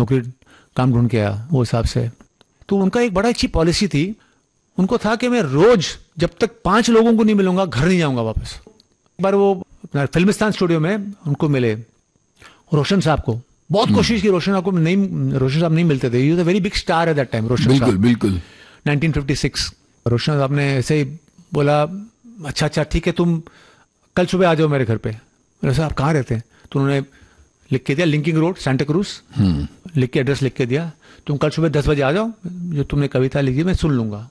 नौकरी काम ढूंढ के आया वो हिसाब से। तो उनका एक बड़ा अच्छी पॉलिसी थी, उनको था कि मैं रोज जब तक 5 लोगों को नहीं मिलूंगा घर नहीं जाऊंगा वापस। एक बार वो फिल्मिस्तान स्टूडियो में उनको मिले, रोशन साहब को, बहुत कोशिश की, रोशन साहब नहीं मिलते थे। You was a very big star at that time, रोशन साहब। बिल्कुल 1956। रोशन साहब ने ऐसे ही बोला, अच्छा ठीक है, तुम कल सुबह आ जाओ मेरे घर पे। मैंने कहा आप कहाँ रहते हैं? तो उन्होंने लिख के दिया लिंकिंग रोड सेंटा क्रूज, लिख के एड्रेस लिख के दिया, तुम कल सुबह 10 बजे आ जाओ, जो तुमने कविता लिखी मैं सुन लूंगा।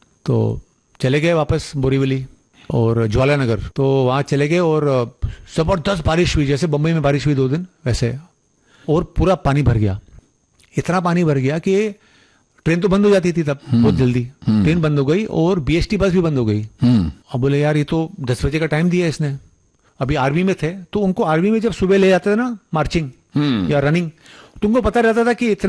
तो चले गए वापस बोरीवली और ज्वाला नगर। तो वहाँ चले गए और जबरदस्त बारिश हुई, जैसे बम्बई में बारिश हुई 2 दिन वैसे, और पूरा पानी भर गया। इतना पानी भर गया कि ट्रेन तो बंद हो जाती थी तब बहुत जल्दी, ट्रेन बंद हो गई और बीएसटी बस भी बंद हो गई। अब बोले यार ये तो 10 बजे का टाइम दिया इसने, अभी आर्मी में थे, तो उनको आर्मी में जब सुबह ले जाते थे ना मार्चिंग या रनिंग, तो उनको पता रहता था कि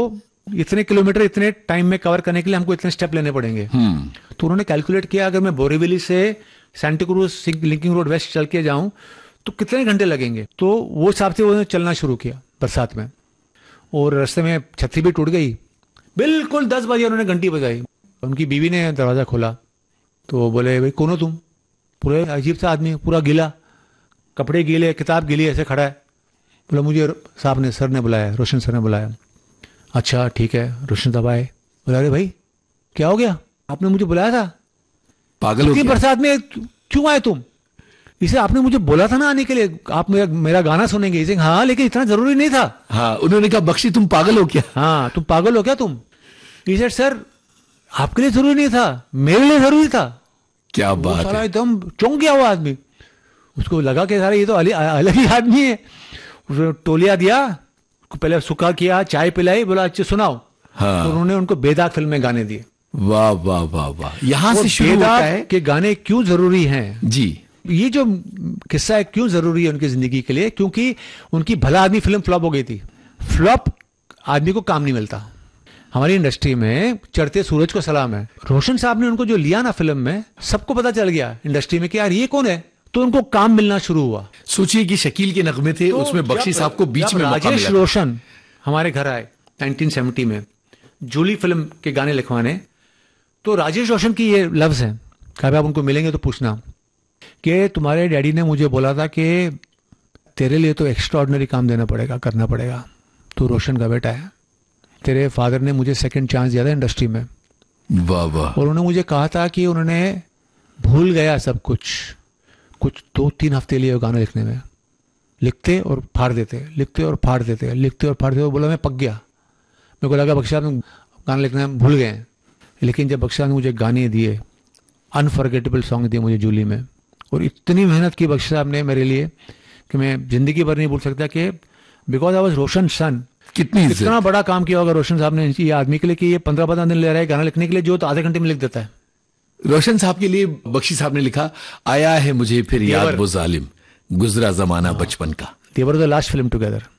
इतने किलोमीटर इतने टाइम में कवर करने के लिए हमको इतने स्टेप लेने पड़ेंगे। तो उन्होंने कैलकुलेट किया, अगर मैं बोरीवली से Santa cruise linking road waste चल के जाऊं तो कितने घंटे लगेंगे। तो वो हिसाब से उन्होंने चलना शुरू किया बरसात में, और रास्ते में छतरी भी टूट गई। बिल्कुल 10 बजे उन्होंने घंटी बजाई, उनकी बीवी ने दरवाजा खोला, तो बोले भाई कौन हो तुम? पूरे अजीब सा आदमी, पूरा गीला, कपड़े गीले, किताब गीली, ऐसे खड़ा है। बोला मुझे सर ने बुलाया, रोशन सर ने बुलाया। अच्छा ठीक है, रोशन साहब आए। बोला अरे भाई क्या हो गया, आपने मुझे बुलाया था, पागल हो गया? बरसात में क्यों आए तुम? इसे आपने मुझे बोला था ना आने के लिए, आप मेरा गाना सुनेंगे। इसे हाँ, लेकिन इतना जरूरी नहीं था। हाँ, उन्होंने कहा बख्शी तुम पागल हो क्या? हाँ तुम पागल हो क्या तुम? इसे सर आपके लिए जरूरी नहीं था, मेरे लिए जरूरी था। क्या बात है, एकदम चौंक गया वो आदमी, उसको लगा कि सारा ये तो अलग ही आदमी है। उसने टोलिया दिया, पहले सुखा किया, चाय पिलाई, बोला अच्छा सुनाओ। हाँ। तो उन्होंने उनको बेदाग फिल्म में गाने दिए। वाह वाह वाह वाह, यहां से शुरू होता है कि गाने क्यों जरूरी हैं जी। ये जो किस्सा है क्यों जरूरी है उनकी जिंदगी के लिए, क्योंकि उनकी भला आदमी फिल्म फ्लॉप हो गई थी। फ्लॉप आदमी को काम नहीं मिलता। हमारी इंडस्ट्री में चढ़ते सूरज को सलाम है। रोशन साहब ने उनको जो लिया ना फिल्म में, सबको पता चल गया इंडस्ट्री में कि यार ये कौन है, तो उनको काम मिलना शुरू हुआ। सोचिए कि शकील के नगमे थे, तो उसमें बख्शी साहब को बीच में मौका राजेश मिला। रोशन हमारे घर आए 1970 में जूली फिल्म के गाने लिखवाने, तो राजेश रोशन की ये लफ्ज है, कभी आप उनको मिलेंगे तो पूछना कि तुम्हारे डैडी ने मुझे बोला था कि तेरे लिए तो एक्स्ट्राऑर्डिनरी काम देना पड़ेगा, करना पड़ेगा, तो रोशन का बेटा है, तेरे फादर ने मुझे सेकंड चांस दिया था इंडस्ट्री में। वाह वाह। और उन्होंने मुझे कहा था कि उन्होंने भूल गया सब कुछ 2-3 हफ्ते लिए गाना लिखने में, लिखते और फाड़ देते, लिखते और फाड़ देते, लिखते और फाड़ देते। बोला मैं पक गया, मेरे को लगा बख्शा तुम गाना लिखना भूल गए। लेकिन जब बख्शा ने मुझे गाने दिए, अनफॉरगेटेबल सॉन्ग दिए मुझे जूली में, और इतनी मेहनत की बख्शा साहब ने मेरे लिए कि मैं जिंदगी भर नहीं भूल सकता, कि बिकॉज आई वॉज रोशन सन। कितना बड़ा काम किया होगा रोशन साहब ने ये आदमी के लिए कि ये 15-15 दिन ले रहा है गाना लिखने के लिए, जो तो आधे घंटे में लिख देता है। रोशन साहब के लिए बख्शी साहब ने लिखा, आया है मुझे फिर याद वो जालिम, गुजरा जमाना बचपन का। दे were the last film together.